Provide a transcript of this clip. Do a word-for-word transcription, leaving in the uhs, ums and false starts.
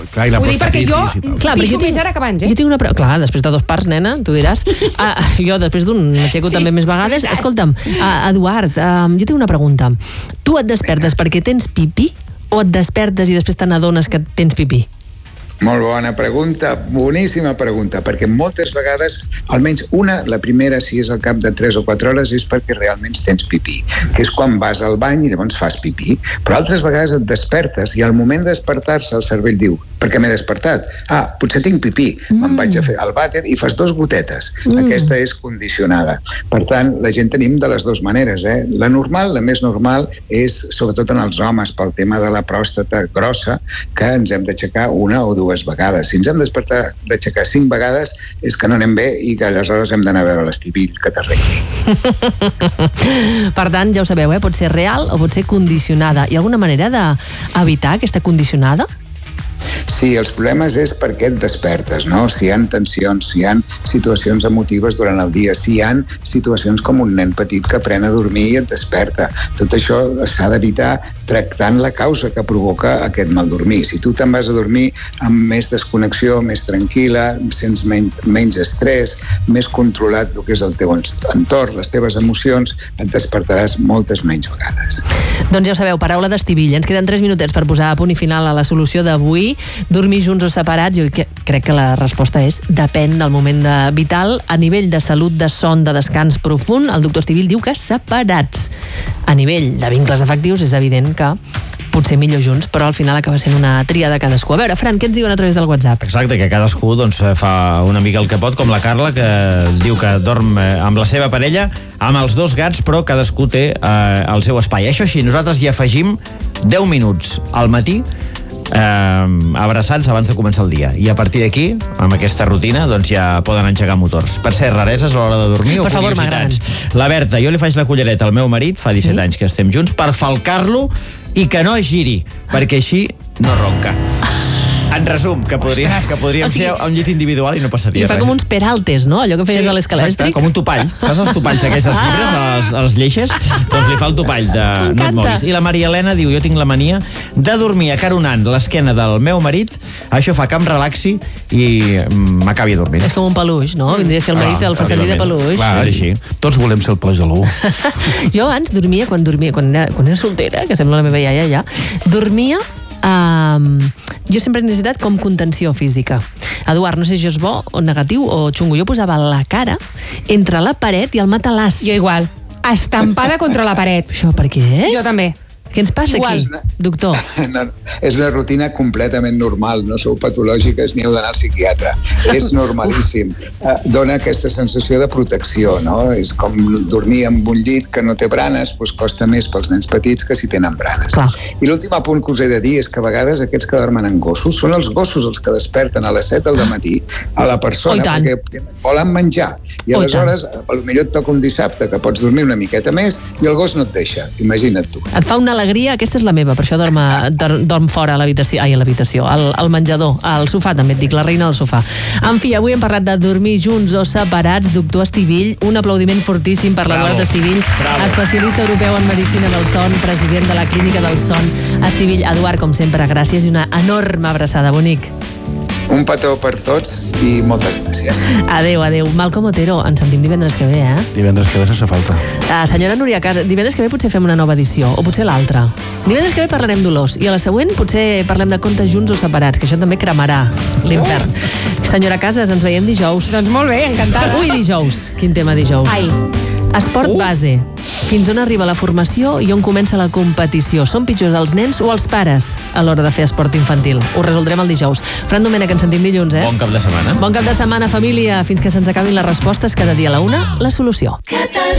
Clar, i la Vull dir, perquè jo Clar, però jo pixo tinc- més ara que abans, eh? Jo tinc una... pre- Clar, després de dos parts, nena, tu diràs. Ah, jo després d'un m'aixeco Sí, també més vegades. sí, Escolta'm, ah, Eduard, ah, jo tinc una pregunta. Tu et despertes perquè tens pipí o et despertes i després te n'adones que tens pipí? Molt bona pregunta, boníssima pregunta, perquè moltes vegades, almenys una, la primera, si és al cap de tres o quatre hores, és perquè realment tens pipí, que és quan vas al bany i llavors fas pipí. Però altres vegades et despertes i al moment de despertar-se el cervell diu, per què m'he despertat? Ah, potser tinc pipí, mm. me'n vaig a fer al vàter i fas dos gotetes. Mm. Aquesta és condicionada. Per tant, la gent tenim de les dues maneres. Eh? La normal, la més normal, és sobretot en els homes, pel tema de la pròstata grossa, que ens hem d'aixecar una o dues vegades. Si ens hem despertat d'aixecar cinc vegades és que no anem bé i que aleshores hem d'anar a veure l'estivill que t'arregli. Per tant, ja ho sabeu, eh? Pot ser real o pot ser condicionada. Hi ha alguna manera d'evitar aquesta condicionada? Sí, els problemes és per què et despertes, no? Si hi ha tensions, si hi ha situacions emotives durant el dia, si hi ha situacions com un nen petit que pren a dormir i et desperta. Tot això s'ha d'evitar tractant la causa que provoca aquest mal dormir. Si tu te'n vas a dormir amb més desconnexió, més tranquil·la, sents menys, menys estrès, més controlat el que és el teu entorn, les teves emocions, et despertaràs moltes menys vegades. Doncs ja ho sabeu, paraula d'estivill. Ens queden tres minutets per posar a punt i final a la solució d'avui. Dormir junts o separats? Jo crec que la resposta és depèn del moment de vital. A nivell de salut, de son, de descans profund, el doctor Estivill diu que separats. A nivell de vincles afectius és evident que potser millor junts, però al final acaba sent una tria de cadascú. A veure, Fran, què ens diuen a través del WhatsApp? Exacte, que cadascú doncs, fa una mica el que pot, com la Carla, que diu que dorm amb la seva parella, amb els dos gats, però cadascú té eh, el seu espai. Això sí, nosaltres hi afegim deu minuts al matí eh, abraçats abans de començar el dia. I a partir d'aquí, amb aquesta rutina, doncs ja poden engegar motors. Per ser rareses a l'hora de dormir Per o favor, curiositats. La Berta, jo li faig la cullereta al meu marit, fa disset sí? anys que estem junts, per falcar-lo i que no es giri, perquè així no ronca. En resum, que, podria, que podríem o sigui, ser a un llit individual i no passaria res. I fa res. com uns peraltes, no? Allò que feies sí, a l'escalèstric. Com un topall. Saps els topalls aquests dels llibres, a les, a les lleixes? Doncs li fa el topall de no et moguis. I la Maria Helena diu, jo tinc la mania de dormir acaronant l'esquena del meu marit, això fa que em relaxi i m'acabi dormint. És com un peluix, no? Vindria a ser el marit del facetí de peluix. Clar, és així. Tots volem ser el peluix de l'algú. Jo abans dormia, quan dormia, quan era, quan era soltera, que sembla la meva iaia ja, dormia Um, jo sempre he necessitat com contenció física. Eduard, no sé si això és bo o negatiu o xungo. Jo posava la cara entre la paret i el matalàs. Jo igual. Estampada contra la paret. Això per què és? Jo també. Què ens passa Igual. aquí, doctor? No, és una rutina completament normal, no sou patològiques ni heu d'anar al psiquiatre. És normalíssim. Uh, dona aquesta sensació de protecció, no? És com dormir en un llit que no té branes, doncs costa més pels nens petits que si tenen branes. Clar. I l'últim apunt que us he de dir és que a vegades aquests que dormen en gossos són els gossos els que desperten a les set del matí a la persona oh, perquè volen menjar. I oh, aleshores, potser et toca un dissabte que pots dormir una miqueta més i el gos no et deixa. Imagina't tu. Et fa una alegria, aquesta és la meva, per això dorm, dorm, dorm fora a l'habitació, ai, a l'habitació, al, al menjador, al sofà també et dic, la reina del sofà. En fi, avui hem parlat de dormir junts o separats. Doctor Estivill, un aplaudiment fortíssim per l'Eduard Estivill, especialista europeu en medicina del son, president de la Clínica del Son. Estivill, Eduard, com sempre, gràcies i una enorme abraçada, bonic. Un petó per tots i moltes gràcies. Adéu, adéu. Malcom Otero, ens sentim divendres que ve, eh? Divendres que ve sense falta. Uh, senyora Núria Casas, divendres que ve potser fem una nova edició, o potser l'altra. Divendres que ve parlarem d'olors, i a la següent potser parlem de contes junts o separats, que això també cremarà l'infern. Oh. Senyora Casas, ens veiem dijous. Doncs molt bé, encantada. Ui, dijous. Quin tema dijous? Ai. Esport uh. base. Fins on arriba la formació i on comença la competició? Són pitjors els nens o els pares a l'hora de fer esport infantil? Ho resoldrem el dijous. Fran Domènech, ens sentim dilluns, eh? Bon cap de setmana. Bon cap de setmana, família. Fins que se'ns acabin les respostes, cada dia a la una, la solució. Catalunya.